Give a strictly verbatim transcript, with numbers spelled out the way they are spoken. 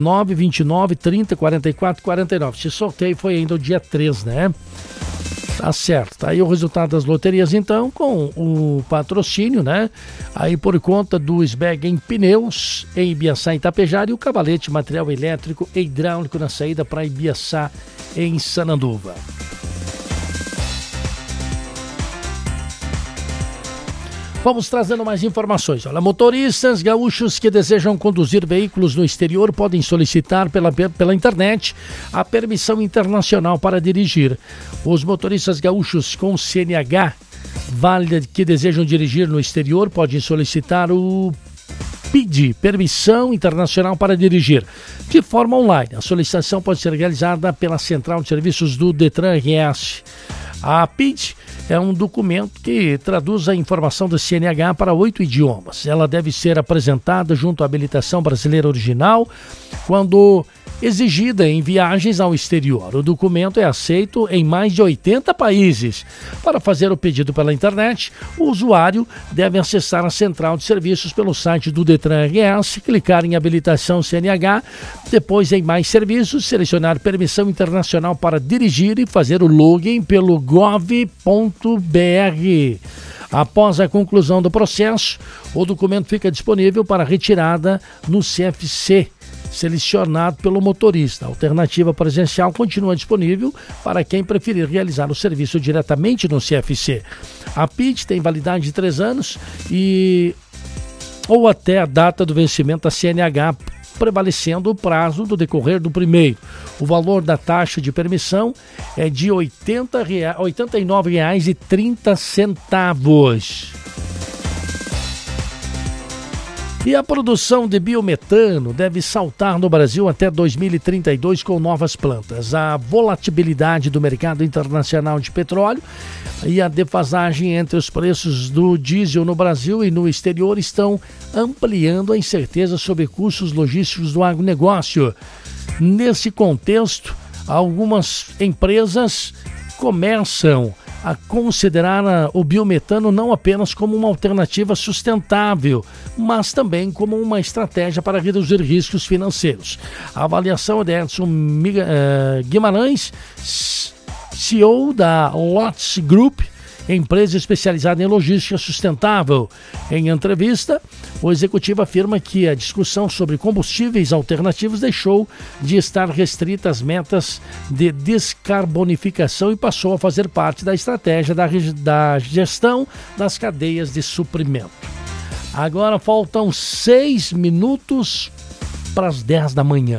nove vinte e nove, trinta, quarenta e quatro, quarenta e nove. Esse sorteio foi ainda o dia três, né? Tá certo. Tá aí o resultado das loterias, então, com o patrocínio, né? Aí por conta do Sbeg Pneus, em Ibiaçá, em Itapejara, e o Cavalete Material Elétrico e Hidráulico na saída para Ibiaçá, em Sananduva. Vamos trazendo mais informações. Olha, motoristas gaúchos que desejam conduzir veículos no exterior podem solicitar pela, pela internet a permissão internacional para dirigir. Os motoristas gaúchos com C N H válida que desejam dirigir no exterior podem solicitar o P I D, Permissão Internacional para Dirigir, de forma online. A solicitação pode ser realizada pela Central de Serviços do Detran R S. A P I D é um documento que traduz a informação do C N H para oito idiomas. Ela deve ser apresentada junto à habilitação brasileira original quando exigida em viagens ao exterior. O documento é aceito em mais de oitenta países. Para fazer o pedido pela internet, o usuário deve acessar a central de serviços pelo site do Detran R S, clicar em habilitação C N H, depois em mais serviços, selecionar permissão internacional para dirigir e fazer o login pelo gov ponto br. Após a conclusão do processo, o documento fica disponível para retirada no C F C, selecionado pelo motorista. A alternativa presencial continua disponível para quem preferir realizar o serviço diretamente no C F C. A P I D tem validade de três anos e ou até a data do vencimento da C N H, prevalecendo o prazo do decorrer do primeiro. O valor da taxa de permissão é de oitenta reais, oitenta e nove reais e trinta centavos. E a produção de biometano deve saltar no Brasil até dois mil e trinta e dois com novas plantas. A volatilidade do mercado internacional de petróleo e a defasagem entre os preços do diesel no Brasil e no exterior estão ampliando a incerteza sobre custos logísticos do agronegócio. Nesse contexto, algumas empresas começam a considerar o biometano não apenas como uma alternativa sustentável, mas também como uma estratégia para reduzir riscos financeiros. A avaliação é de Edson Guimarães, C E O da Lots Group, empresa especializada em logística sustentável. Em entrevista, o executivo afirma que a discussão sobre combustíveis alternativos deixou de estar restrita às metas de descarbonificação e passou a fazer parte da estratégia da, da gestão das cadeias de suprimento. Agora faltam seis minutos para as dez da manhã.